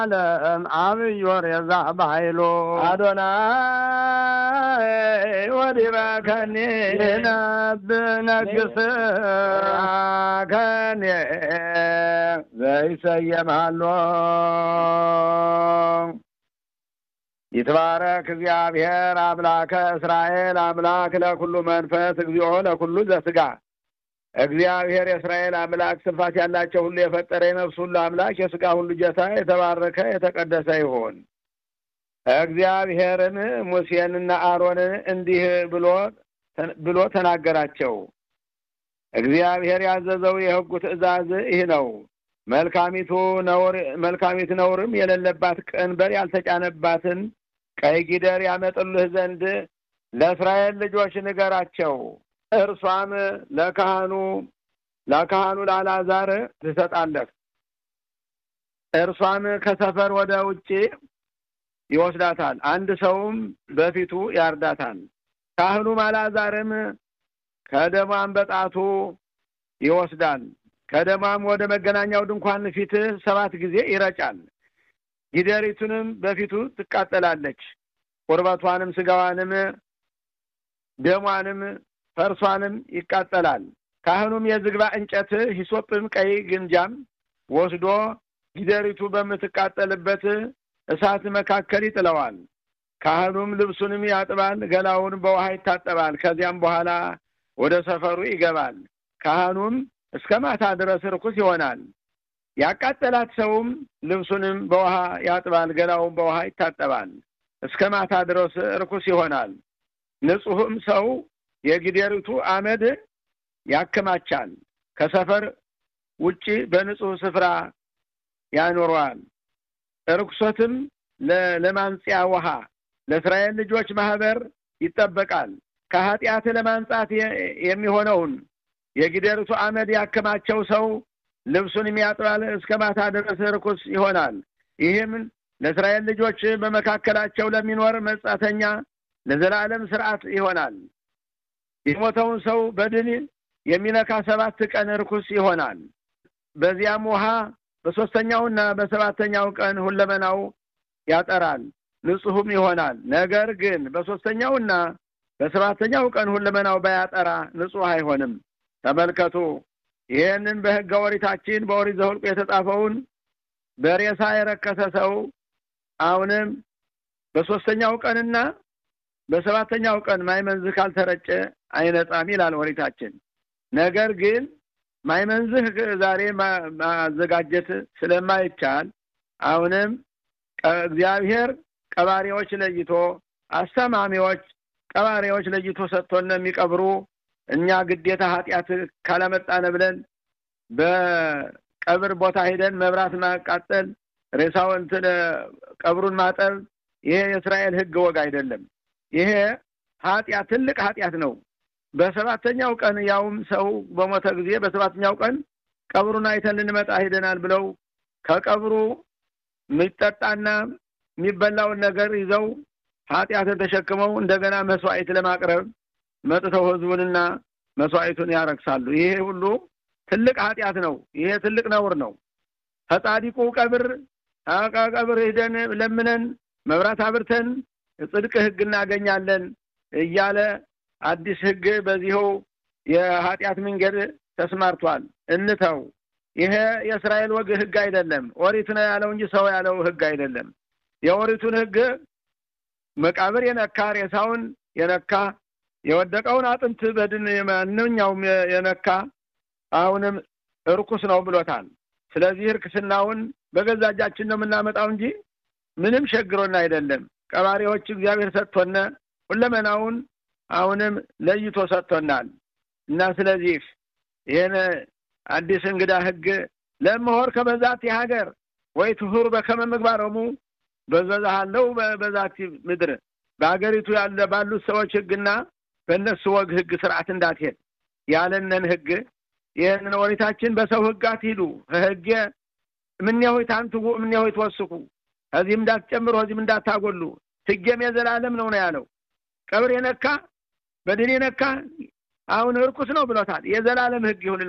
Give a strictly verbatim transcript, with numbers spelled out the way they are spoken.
ለም አብዮ ረዛ ባይሎ አዶናይ ወዲባከኒ ነብነግስ ከኒ ዘይሰየማሎ ይትባረክ እግዚአብሔር አምላከ እስራኤል አምላክ ለኩሉ መንፈስ እግዚኦ ለኩሉ ዘሥጋ እግዚአብሔር የእስራኤል አምላክ ስፋት ያላቸው ሁሉ የፈጠረ የነፍስ ሁሉ አምላክ የሥጋ ሁሉ ጌታ የተባረከ የተቀደሰ ይሁን። እግዚአብሔርን ሙሴንና አሮንን እንዲህ ብሎ ብሎ ተናገራቸው። እግዚአብሔር ያዘዘው የሕጉ ትእዛዝ ይህ ነው። መልካሚቱ ነውር መልካሚት ነውርም የሌለባት ቀንበር ያልተጫነባትን ቀይ ጊደር ያመጡልህ ዘንድ ለእስራኤል ልጆች ንገራቸው። እርሷም ለካህኑ ለካህኑ ለአልዓዛር ትሰጣለህ። እርሷም ከሰፈር ወደ ውጪ ይወስዳታል፣ አንድ ሰውም በፊቱ ያርዳታል። ካህኑም አልዓዛርም ከደሟም በጣቱ ይወስዳል። ከደሟም ወደ መገናኛው ድንኳን ፊት ሰባት ጊዜ ይረጫል። ጊደሪቱንም በፊቱ ትቃጠላለች። ቁርበቷንም ስጋዋንም ደሟንም ፈርሷንም ይቃጠላል። ካህኑም የዝግባ እንጨት ሂሶጵም ቀይ ግምጃም ወስዶ ጊደሪቱ በምትቃጠልበት እሳት መካከል ይጥለዋል። ካህኑም ልብሱንም ያጥባል፣ ገላውን በውሃ ይታጠባል። ከዚያም በኋላ ወደ ሰፈሩ ይገባል። ካህኑም እስከ ማታ ድረስ ርኩስ ይሆናል። ያቃጠላት ሰውም ልብሱንም በውሃ ያጥባል፣ ገላውን በውሃ ይታጠባል። እስከ ማታ ድረስ ርኩስ ይሆናል። ንጹሕም ሰው የጊደሪቱ አመድ ያከማቻል፣ ከሰፈር ውጪ በንጹሕ ስፍራ ያኖረዋል። ርኩሰትም ለማንጽያ ውሃ ለእስራኤል ልጆች ማህበር ይጠበቃል። ከኃጢአት ለማንጻት የሚሆነውን የጊደሪቱ አመድ ያከማቸው ሰው ልብሱን የሚያጥባል፣ እስከ ማታ ድረስ ርኩስ ይሆናል። ይህም ለእስራኤል ልጆች በመካከላቸው ለሚኖር መጻተኛ ለዘላለም ሥርዓት ይሆናል። የሞተውን ሰው በድን የሚነካ ሰባት ቀን ርኩስ ይሆናል። በዚያም ውሃ በሶስተኛውና በሰባተኛው ቀን ሁለመናው ያጠራል፣ ንጹሕም ይሆናል። ነገር ግን በሶስተኛውና በሰባተኛው ቀን ሁለመናው ባያጠራ ንጹሕ አይሆንም። ተመልከቱ፣ ይህንን በሕገ ኦሪታችን በኦሪት ዘኍልቍ የተጻፈውን በሬሳ የረከሰ ሰው አሁንም በሶስተኛው ቀንና በሰባተኛው ቀን ማይመንዝህ ካልተረጨ አይነጻም ይላል ኦሪታችን። ነገር ግን ማይመንዝህ ዛሬ ማዘጋጀት ስለማይቻል አሁንም እግዚአብሔር ቀባሪዎች ለይቶ አስተማሚዎች ቀባሪዎች ለይቶ ሰጥቶን የሚቀብሩ እኛ ግዴታ ኃጢአት ካላመጣነ ብለን በቀብር ቦታ ሄደን መብራት ማቃጠል ሬሳውን ቀብሩን ማጠብ ይሄ የእስራኤል ሕግ ወግ አይደለም። ይሄ ኃጢአት ትልቅ ኃጢአት ነው። በሰባተኛው ቀን ያውም ሰው በሞተ ጊዜ በሰባተኛው ቀን ቀብሩን አይተን ልንመጣ ሄደናል ብለው ከቀብሩ የሚጠጣና የሚበላውን ነገር ይዘው ኃጢአትን ተሸክመው እንደገና መስዋዕት ለማቅረብ መጥተው ህዝቡንና መስዋዕቱን ያረክሳሉ። ይሄ ሁሉ ትልቅ ኃጢአት ነው። ይሄ ትልቅ ነውር ነው። ከጻድቁ ቀብር አቃ ቀብር ሄደን ለምነን መብራት አብርተን ጽድቅ ሕግ እናገኛለን እያለ አዲስ ሕግ በዚህው የኃጢአት መንገድ ተስማርቷል። እንተው። ይሄ የእስራኤል ወግ ሕግ አይደለም። ኦሪት ነው ያለው እንጂ ሰው ያለው ሕግ አይደለም። የኦሪቱን ሕግ መቃብር የነካ ሬሳውን የነካ የወደቀውን አጥንት በድን ማንኛውም የነካ አሁንም ርኩስ ነው ብሎታል። ስለዚህ ርክስናውን በገዛ እጃችን ነው የምናመጣው እንጂ ምንም ሸግሮን አይደለም። ቀባሪዎች እግዚአብሔር ሰጥቶነ ሁለመናውን አሁንም ለይቶ ሰጥቶናል እና ስለዚህ ይሄን አዲስ እንግዳ ሕግ ለመሆር ከበዛት የሀገር ወይ ትሁር በከመ ምግባሮሙ በዘዛሃለው በዛት ምድር በአገሪቱ ያለ ባሉት ሰዎች ሕግና በእነሱ ወግ ሕግ ስርዓት እንዳትሄድ ያለነን ሕግ ይሄን ኦሪታችን በሰው ሕግ አትሂዱ ሕግ ምን ነው ታንቱ ምን ነው ተወስኩ እዚህም እንዳትጨምሩ እዚህም እንዳታጎሉ ሕግም የዘላለም ነው ነው ያለው። ቀብር የነካ በድን የነካ አሁን ርኩስ ነው ብሎታል። የዘላለም ሕግ ይሁን